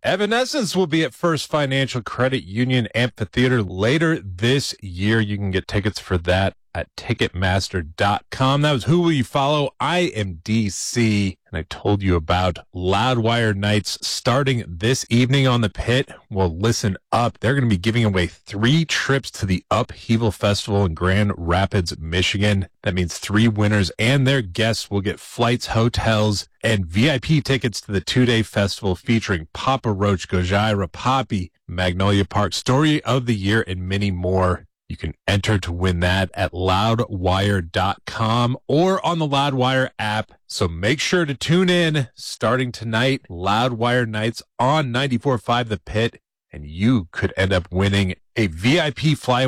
Evanescence will be at First Financial Credit Union Amphitheater later this year. You can get tickets for that at Ticketmaster.com. That was Who Will You Follow? I am DC, and I told you about Loudwire Nights starting this evening on the Pit. Well, listen up. They're going to be giving away 3 trips to the Upheaval Festival in Grand Rapids, Michigan. That means 3 winners and their guests will get flights, hotels, and VIP tickets to the 2-day festival featuring Papa Roach, Gojira, Poppy, Magnolia Park, Story of the Year, and many more. You can enter to win that at loudwire.com or on the Loudwire app. So make sure to tune in starting tonight, Loudwire Nights on 94.5 The Pit, and you could end up winning a VIP fly